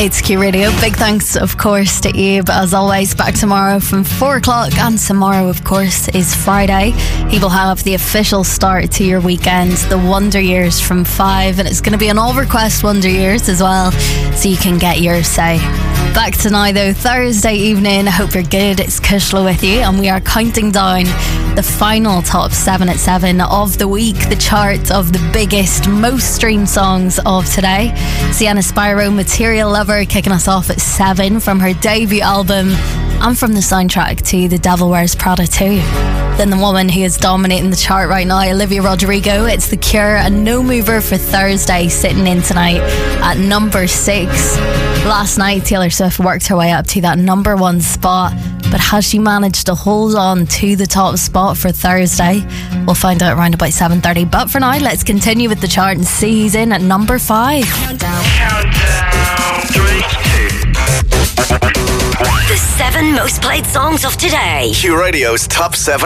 It's Q Radio. Big thanks, of course, to Abe. As always, back tomorrow from 4 o'clock. And tomorrow, of course, is Friday. He will have the official start to your weekend, the Wonder Years from 5. And it's going to be an all-request Wonder Years as well, so you can get your say. Back tonight, though, Thursday evening. I hope you're good. It's Kushla with you, and we are counting down the final top 7 at 7 of the week, the chart of the biggest, most streamed songs of today. Sienna Spyro, Material Lover, kicking us off at 7 from her debut album and from the soundtrack to The Devil Wears Prada 2. Then the woman who is dominating the chart right now, Olivia Rodrigo. It's The Cure, a no mover for Thursday, sitting in tonight at number 6. Last night, Taylor Swift worked her way up to that number 1 spot, but has she managed to hold on to the top spot for Thursday? We'll find out around about 7:30. But for now, let's continue with the chart and see who's in at number 5. Countdown. 3, 2, 1. The 7 most played songs of today. Q Radio's top 7